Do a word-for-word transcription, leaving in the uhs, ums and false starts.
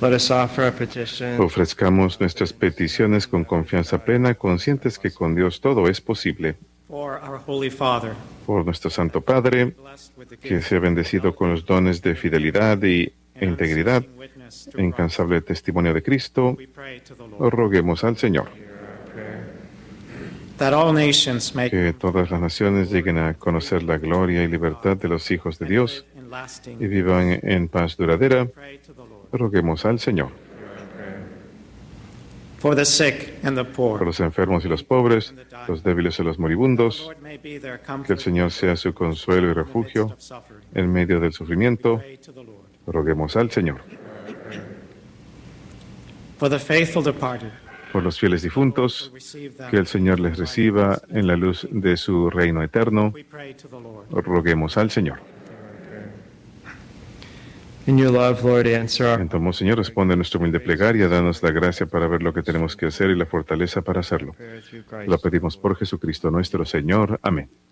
Let us offer our petition. Ofrezcamos nuestras peticiones con confianza plena, conscientes que con Dios todo es posible. For our Holy Father, Por nuestro Santo Padre, que sea bendecido con los dones de fidelidad y integridad, incansable testimonio de Cristo, we pray to the Lord. roguemos al Señor. That all nations may Que todas las naciones lleguen a conocer la gloria y libertad de los hijos de Dios in lasting y vivan en paz duradera, pray to the Lord. roguemos al Señor. For the sick and the Por poor, los enfermos y los pobres, los débiles y los the moribundos, Lord may be their que el comfort Señor sea su consuelo y in the midst refugio of suffering. en medio del sufrimiento, Pray to the Lord. roguemos al Señor. For the faithful departed, Por los fieles difuntos, we receive them. que el Señor les reciba en la luz de su reino eterno, We pray to the Lord. roguemos al Señor. In your love, Lord, answer our Entonces, Señor, responde a nuestra humilde plegaria, danos la gracia para ver lo que tenemos que hacer y la fortaleza para hacerlo. prayer through Lo Christ. pedimos por Jesucristo nuestro Señor. Amén.